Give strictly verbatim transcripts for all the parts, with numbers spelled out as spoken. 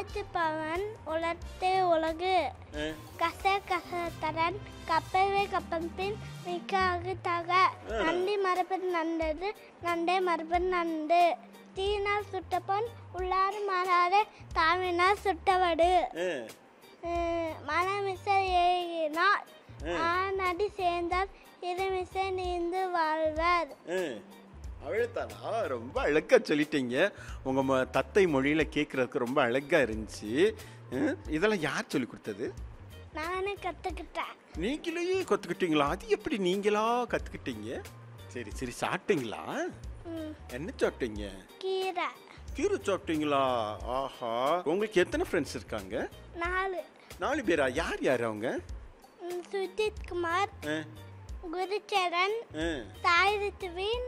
வாழ்த்துப்பவன் உலர்த்தே உலகு கச கசத்தரன் கப்பவே கப்பம்பின் மிக்காக தக நன்றி மரபன் நண்டது நண்டே மரபன் நண்டு தீனால் சுட்டப்பன் உள்ளாறு மாறாத தாமினால் சுட்டவடு மனமிசை ஏகினால் ஆனடி சேர்ந்தால் இருமிசை நீந்து வாழ்வர். அவ்வளோதானா? ரொம்ப அழகாக சொல்லிட்டீங்க. உங்கள் தத்தை மொழியில் கேட்குறதுக்கு ரொம்ப அழகாக இருந்துச்சு. இதெல்லாம் யார் சொல்லி கொடுத்தது? நானே கற்றுக்கிட்டேன். நீங்களே கற்றுக்கிட்டீங்களா? அது எப்படி நீங்களா கற்றுக்கிட்டீங்க? சரி சரி, சாப்பிட்டீங்களா? என்ன சாப்பிட்டீங்க? கீரை. கீரை சாப்பிட்டீங்களா? ஆஹா, உங்களுக்கு எத்தனை ஃப்ரெண்ட்ஸ் இருக்காங்க? நாலு. நாலு பேரா? யார் யார் அவங்க? சுஜித் குமார், குருச்சரன், சாயிரத்துவின்,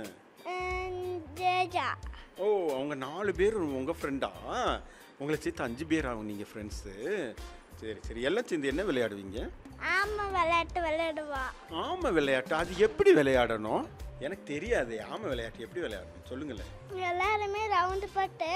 ஜேஜா. ஓ, அவங்க நாலு பேர் உங்கள் ஃப்ரெண்டா? உங்களை சேர்த்து அஞ்சு பேர் ஆகும் நீங்கள் ஃப்ரெண்ட்ஸு. சரி சரி, எல்லாம் சேர்ந்து என்ன விளையாடுவீங்க? ஆமை விளையாட்டு விளையாடுவா. ஆமை விளையாட்டு? அது எப்படி விளையாடணும்? எனக்கு தெரியாது. ஆமை விளையாட்டு எப்படி விளையாடணும் சொல்லுங்களேன். எல்லாருமே ரவுண்டு போட்டு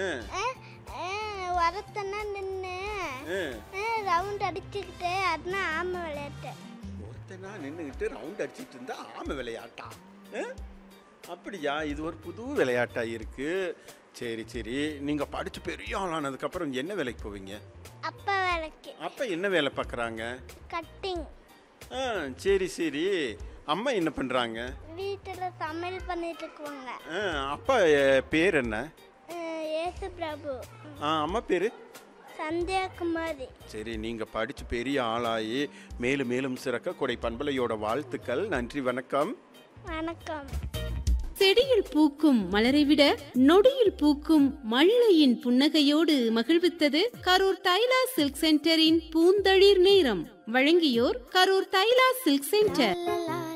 ஒருத்தனா நின்று ரவுண்ட் அடிச்சுக்கிட்டு, அதுதான் ஆமை விளையாட்டு. ஒருத்தனா நின்றுக்கிட்டு ரவுண்ட் அடிச்சுட்டு இருந்தா ஆமை விளையாட்டா? அப்படியா? இது ஒரு புது விளையாட்டா இருக்கு. சரி சரி, நீங்க படிச்சு பெரிய ஆளானதுக்கப்புறம் என்ன வேலைக்கு போவீங்க? அப்பா வேலைக்கு. அப்பா என்ன வேலை பார்க்குறாங்க? கட்டிங். ஆ சரி சரி. அம்மா என்ன பண்ணுறாங்க? வீட்டில் சமையல் பண்ணிட்டு இருக்குவாங்க. அப்பா பேர் என்ன? ஏசு பிரபு. ஆ அம்மா பேர்? சந்தியாகுமாரி. சரி, நீங்கள் படித்து பெரிய ஆளாகி மேலும் மேலும் சிறக்க கொடை பண்பலையோட வாழ்த்துக்கள். நன்றி, வணக்கம். வணக்கம். செடியில் பூக்கும் மலரை விட நொடியில் பூக்கும் மல்லையின் புன்னகையோடு மகிழ்வித்தது கரூர் தைலா சில்க் சென்டரின் பூந்தளிர் நேரம். வழங்கியோர் கரூர் தைலா சில்க் சென்டர்.